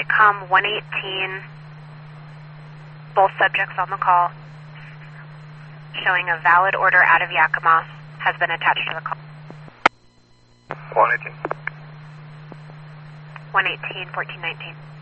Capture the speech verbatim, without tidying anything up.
Whitcomb one eighteen, both subjects on the call, showing a valid order out of Yakima has been attached to the call. one eighteen. one eighteen, fourteen nineteen.